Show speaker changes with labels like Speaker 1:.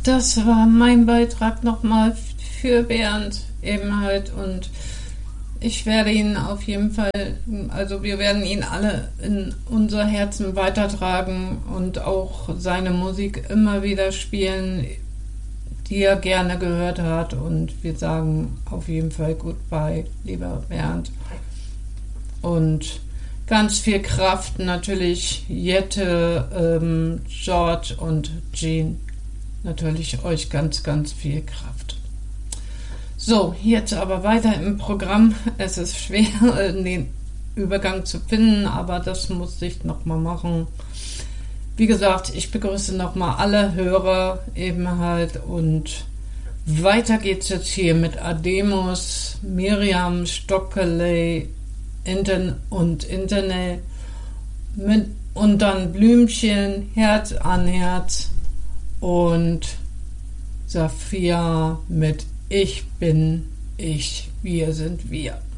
Speaker 1: das war mein Beitrag nochmal für Bernd eben halt, und ich werde ihn auf jeden Fall, also wir werden ihn alle in unser Herzen weitertragen und auch seine Musik immer wieder spielen, die er gerne gehört hat, und wir sagen auf jeden Fall Goodbye, lieber Bernd. Und ganz viel Kraft natürlich Jette, George und Jean. Natürlich euch ganz, ganz viel Kraft. So, jetzt aber weiter im Programm. Es ist schwer, den Übergang zu finden, aber das musste ich nochmal machen. Wie gesagt, ich begrüße nochmal alle Hörer eben halt, und weiter geht's jetzt hier mit Ademus, Miriam Stockeley und Internet und dann Blümchen, Herz an Herz und Saphia mit Ich bin ich, wir sind wir.